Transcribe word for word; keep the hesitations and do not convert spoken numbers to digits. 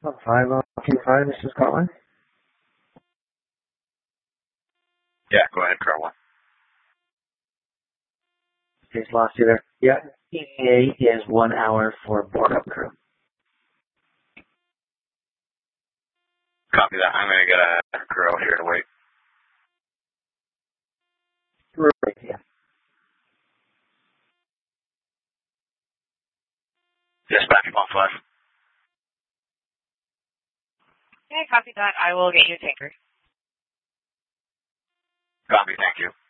One five on Q five, this is Scotland. Yeah, go ahead, Car one. He's lost you there. Yeah, E V A is one hour for board up crew. Copy that. I'm going to get a crew out here to wait. Right, yeah. Dispatch one five. Okay, copy that. I will get you a tanker. Copy, thank you.